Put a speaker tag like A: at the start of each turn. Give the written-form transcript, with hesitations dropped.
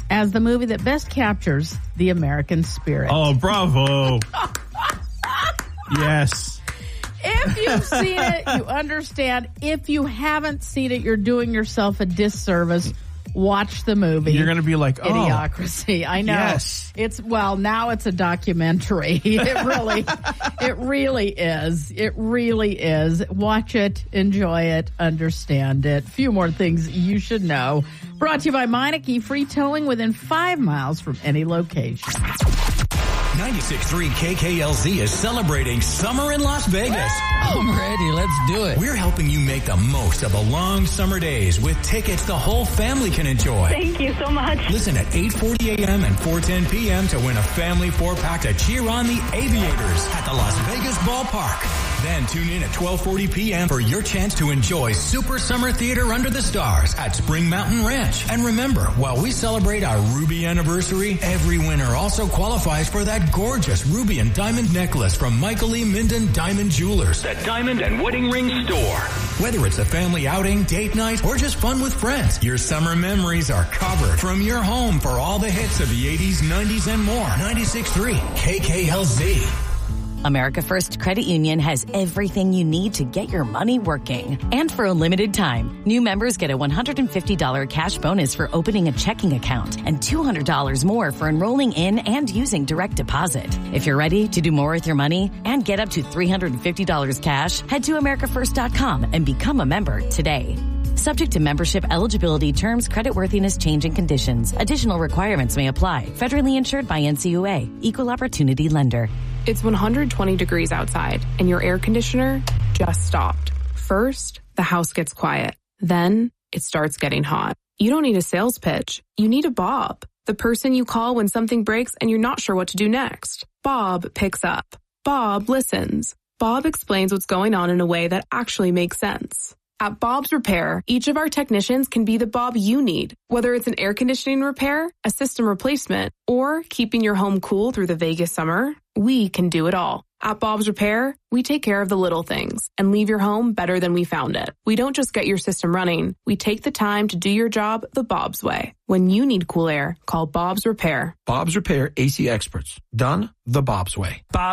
A: as the movie that best captures the American spirit.
B: Oh, bravo. Yes.
A: If you've seen it, you understand. If you haven't seen it, you're doing yourself a disservice. Watch the movie.
B: You're going to be like, oh.
A: Idiocracy. I know.
B: Yes.
A: Now it's a documentary. It really is. It really is. Watch it, enjoy it, understand it. A few more things you should know. Brought to you by Meineke, free towing within 5 miles from any location.
C: 96.3 KKLZ is celebrating summer in Las Vegas.
D: I'm ready. Let's do it.
C: We're helping you make the most of the long summer days with tickets the whole family can enjoy.
E: Thank you so much.
C: Listen at 8:40 a.m. and 4:10 p.m. to win a family 4-pack to cheer on the Aviators at the Las Vegas Ballpark. Then tune in at 12:40 p.m. for your chance to enjoy Super Summer Theater Under the Stars at Spring Mountain Ranch. And remember, while we celebrate our Ruby anniversary, every winner also qualifies for that gorgeous ruby and diamond necklace from Michael E. Minden Diamond Jewelers, the Diamond and Wedding Ring Store. Whether it's a family outing, date night, or just fun with friends, your summer memories are covered from your home for all the hits of the 80s, 90s, and more. 96.3 KKLZ.
F: America First Credit Union has everything you need to get your money working. And for a limited time, new members get a $150 cash bonus for opening a checking account and $200 more for enrolling in and using direct deposit. If you're ready to do more with your money and get up to $350 cash, head to americafirst.com and become a member today. Subject to membership eligibility, terms, creditworthiness, change, and conditions. Additional requirements may apply. Federally insured by NCUA. Equal Opportunity Lender.
G: It's 120 degrees outside, and your air conditioner just stopped. First, the house gets quiet. Then, it starts getting hot. You don't need a sales pitch. You need a Bob. The person you call when something breaks and you're not sure what to do next. Bob picks up. Bob listens. Bob explains what's going on in a way that actually makes sense. At Bob's Repair, each of our technicians can be the Bob you need. Whether it's an air conditioning repair, a system replacement, or keeping your home cool through the Vegas summer, we can do it all. At Bob's Repair, we take care of the little things and leave your home better than we found it. We don't just get your system running. We take the time to do your job the Bob's way. When you need cool air, call Bob's Repair.
H: Bob's Repair AC Experts. Done the Bob's way.
D: Bob